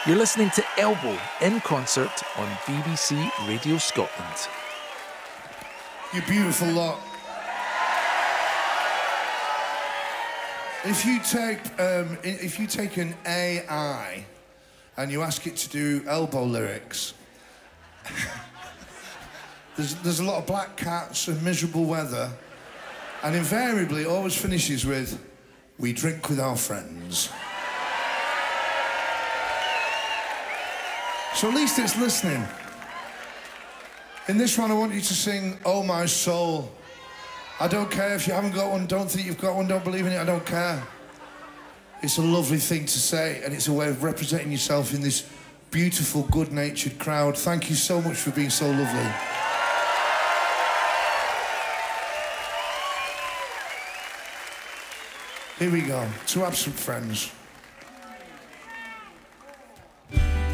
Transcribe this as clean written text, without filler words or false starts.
You're listening to Elbow in concert on BBC Radio Scotland. You beautiful lot. If you take an AI and you ask it to do Elbow lyrics, there's a lot of black cats and miserable weather, and invariably it always finishes with, "We drink with our friends." So at least it's listening. In this one, I want you to sing "Oh My Soul." I don't care if you haven't got one, don't think you've got one, don't believe in it, I don't care. It's a lovely thing to say, and it's a way of representing yourself in this beautiful, good-natured crowd. Thank you so much for being so lovely. Here we go, to Absent Friends.